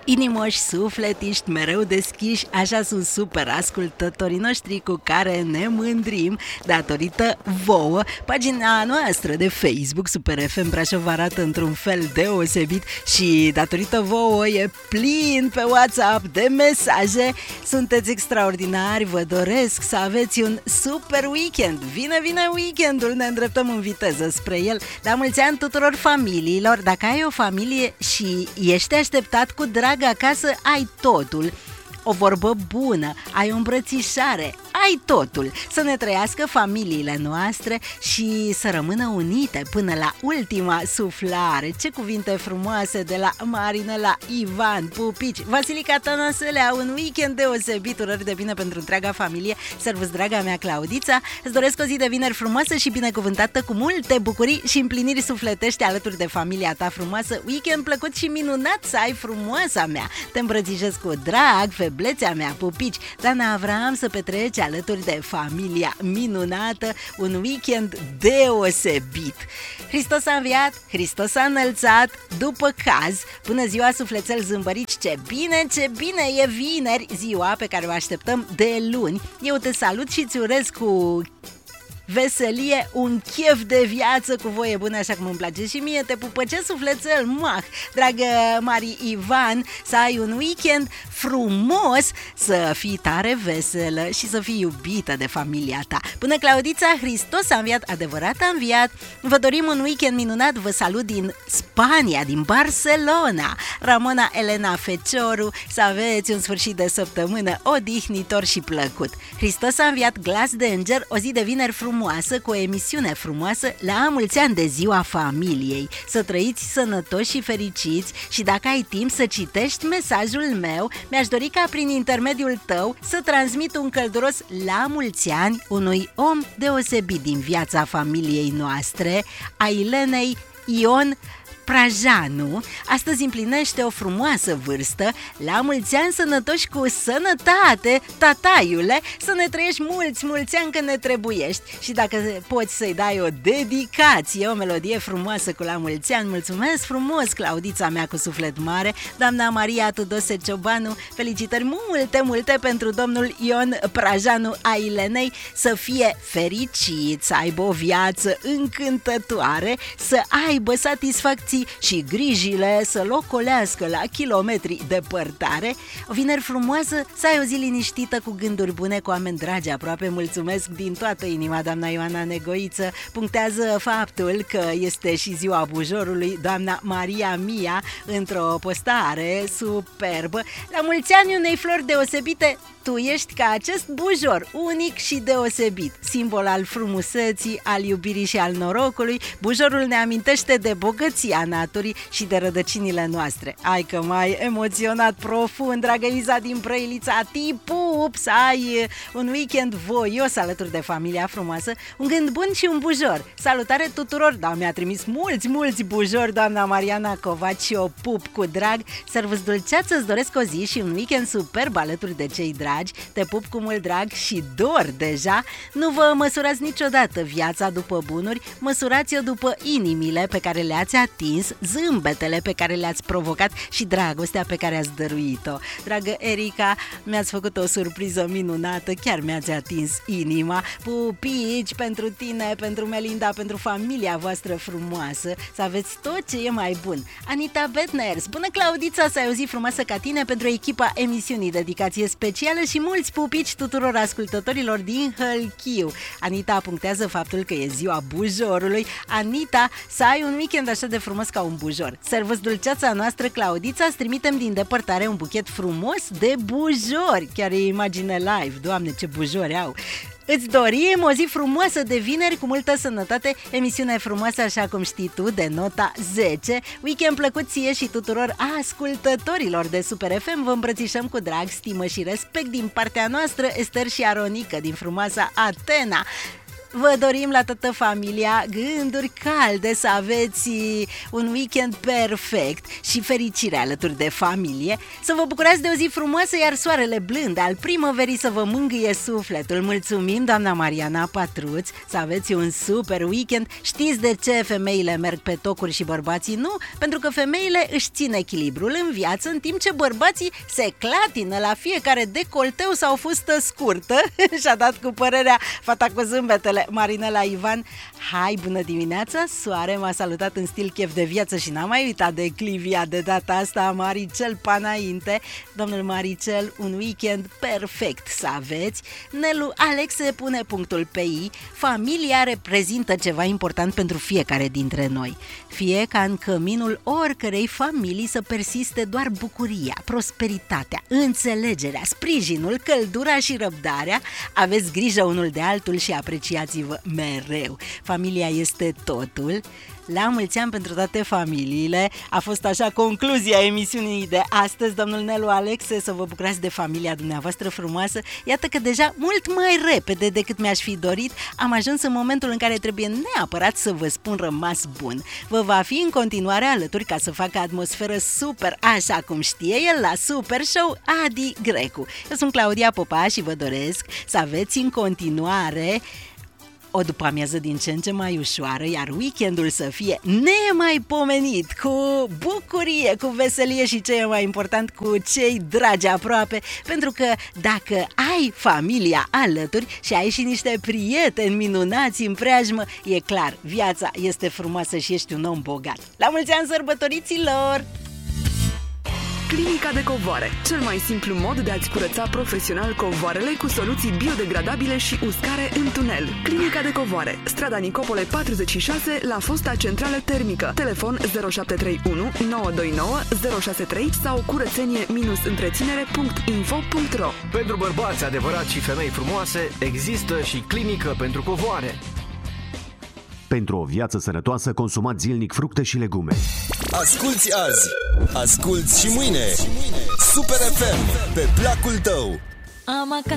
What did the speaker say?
Inimoși, sufletiști, mereu deschiși, așa sunt super ascultătorii noștri cu care ne mândrim datorită vouă. Pagina noastră de Facebook, Super FM Brașov, arată într-un fel deosebit și datorită vouă e plin pe WhatsApp de mesaje. Sunteți extraordinari, vă doresc să aveți un super weekend. Vine weekendul, ne îndreptăm în viteză spre el. La mulți ani tuturor familiilor. Dacă ai o familie și ești așteptat cu drag acasă, ai totul. O vorbă bună, ai o îmbrățișare, ai totul. Să ne trăiască familiile noastre și să rămână unite până la ultima suflare. Ce cuvinte frumoase de la Marinela, Ivan, pupici, Vasilica Tănăselea. Un weekend deosebit, urări de bine pentru întreaga familie. Servus, draga mea Claudița. Îți doresc o zi de vineri frumoasă și binecuvântată, cu multe bucurii și împliniri sufletești alături de familia ta frumoasă. Weekend plăcut și minunat să ai, frumoasa mea. Te îmbrățișez cu drag, feblețea mea, pupici. Dana Avram, să petreci alături de familia minunată un weekend deosebit. Hristos a înviat, Hristos a înălțat, după caz. Bună ziua, sufletel zâmbărici, ce bine e vineri, ziua pe care o așteptăm de luni. Eu te salut și îți urez cu veselie, un chef de viață, cu voie bună, așa cum îmi place și mie. Te pupăce sufletel, dragă Mari Ivan, să ai un weekend frumos, să fii tare veselă și să fii iubită de familia ta. Până Claudița, Hristos a înviat, adevărat a înviat. Vă dorim un weekend minunat, vă salut din Spania, din Barcelona. Ramona Elena Fecioru, să aveți un sfârșit de săptămână odihnitor și plăcut. Hristos a înviat, glas de înger, o zi de vineri frumoasă, cu o emisiune frumoasă, la mulți ani de ziua familiei. Să trăiți sănătoși și fericiți și dacă ai timp să citești mesajul meu, mi-aș dori ca prin intermediul tău să transmit un călduros la mulți ani unui om deosebit din viața familiei noastre, a Ilenei Ion Prajanu. Astăzi împlinește o frumoasă vârstă. La mulți ani sănătoși, cu sănătate, tataiule, să ne trăiești mulți ani, că ne trebuiești. Și dacă poți să-i dai o dedicație, o melodie frumoasă cu la mulți ani. Mulțumesc frumos, Claudița mea cu suflet mare. Doamna Maria Tudose Ciobanu, felicitări multe pentru domnul Ion Prajanu a Ilenei. Să fie fericit, să aibă o viață încântătoare, să aibă satisfacție și grijile să locolească la kilometri departare. O vineri frumoasă, să ai o zi liniștită, cu gânduri bune, cu oameni dragi aproape. Mulțumesc din toată inima, doamna Ioana Negoiță. Punctează faptul că este și ziua bujorului, doamna Maria Mia, într-o postare superbă. La mulți ani unei flori deosebite, tu ești ca acest bujor, unic și deosebit, simbol al frumuseții, al iubirii și al norocului. Bujorul ne amintește de bogăția naturii și de rădăcinile noastre. Ai că m-ai emoționat profund, dragă Iza din Brăilița. Pup, să ai un weekend voios alături de familia frumoasă, un gând bun și un bujor. Salutare tuturor, da, mi-a trimis mulți bujori doamna Mariana Covaci și o pup cu drag. Servus dulceață, îți doresc o zi și un weekend superb alături de cei dragi. Te pup cu mult drag și dor deja. Nu vă măsurați niciodată viața după bunuri, măsurați-o după inimile pe care le-ați atins, zâmbetele pe care le-ați provocat și dragostea pe care ați dăruit-o. Dragă Erica, mi-ați făcut o surpriză minunată, chiar mi-ați atins inima. Pupici pentru tine, pentru Melinda, pentru familia voastră frumoasă, să aveți tot ce e mai bun. Anita Betners, bună Claudița, să ai o zi frumoasă ca tine, pentru echipa emisiunii, dedicație specială și mulți pupici tuturor ascultătorilor din Hălchiu. Anita punctează faptul că e ziua bujorului. Anita, să ai un weekend așa de frumos ca un bujor. Servus dulceața noastră Claudița, îți trimitem din depărtare un buchet frumos de bujori. Chiar e imagine live, Doamne, ce bujori au! Îți dorim o zi frumoasă de vineri, cu multă sănătate, emisiune frumoasă așa cum știi tu, de nota 10. Weekend plăcut ție și tuturor ascultătorilor de Super FM. Vă îmbrățișăm cu drag, stimă și respect din partea noastră, Ester și Aronica din frumoasa Atena. vă dorim la toată familia gânduri calde, să aveți un weekend perfect și fericire alături de familie, să vă bucurați de o zi frumoasă, iar soarele blând al primăverii să vă mângâie sufletul. Mulțumim, doamna Mariana Patruț, să aveți un super weekend. Știți de ce femeile merg pe tocuri și bărbații nu? Pentru că femeile își țin echilibrul în viață, în timp ce bărbații se clatină la fiecare decolteu sau fustă scurtă. Și-a dat cu părerea fata cu zâmbetele Marinela Ivan. Hai, bună dimineața, soare m-a salutat în stil chef de viață și n-am mai uitat de Clivia de data asta. Maricel Panainte, domnul Maricel, un weekend perfect să aveți. Nelu Alex se pune punctul pe i. Familia reprezintă ceva important pentru fiecare dintre noi. Fie ca în căminul oricărei familii să persiste doar bucuria, prosperitatea, înțelegerea, sprijinul, căldura și răbdarea, aveți grijă unul de altul și apreciați-vă mereu. Familia este totul. La mulți ani pentru toate familiile. A fost așa concluzia emisiunii de astăzi, domnul Nelu Alexe, să vă bucurați de familia dumneavoastră frumoasă. Iată că deja mult mai repede decât mi-aș fi dorit am ajuns în momentul în care trebuie neapărat să vă spun rămas bun. Vă va fi în continuare alături ca să facă atmosferă super, așa cum știe el, la Super Show Adi Grecu. Eu sunt Claudia Popa și vă doresc să aveți în continuare o după-amiază din ce în ce mai ușoară, iar weekendul să fie nemaipomenit, cu bucurie, cu veselie și, ce e mai important, cu cei dragi aproape, pentru că dacă ai familia alături și ai și niște prieteni minunați în preajmă, e clar, viața este frumoasă și ești un om bogat. La mulți ani sărbătoriților! Clinica de covoare, cel mai simplu mod de a-ți curăța profesional covoarele cu soluții biodegradabile și uscare în tunel. Clinica de covoare, strada Nicopole 46, la fosta centrală termică. Telefon 0731 929 063 sau curățenie-întreținere.info.ro. Pentru bărbați adevărați și femei frumoase, există și clinică pentru covoare. Pentru o viață sănătoasă, consumați zilnic fructe și legume. Asculți azi, asculți și mâine. Super FM, pe placul tău.